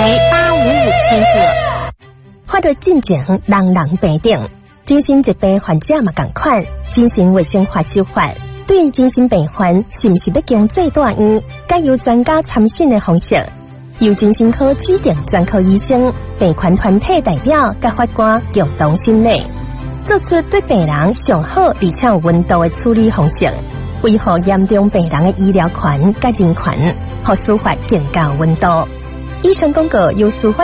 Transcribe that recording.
为855千赫。 法律进程人人平等，精神疾病患者嘛同款。精神卫生法修法对精神病患是不是要强制住院，该由专家参审的方式，由精神科指定专科医生、病患团体代表甲法官共同审理，做出对病人上好而且有温度的处理方式，维护严重病人的医疗权甲人权，和司法更加有温度。以上广告由司法